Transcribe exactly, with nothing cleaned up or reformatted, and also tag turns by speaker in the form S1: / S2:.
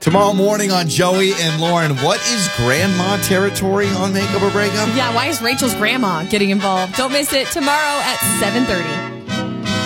S1: Tomorrow morning on Joey and Lauren, what is grandma territory on Makeup or Breakup?
S2: Yeah, why is Rachel's grandma getting involved? Don't miss it tomorrow at seven thirty.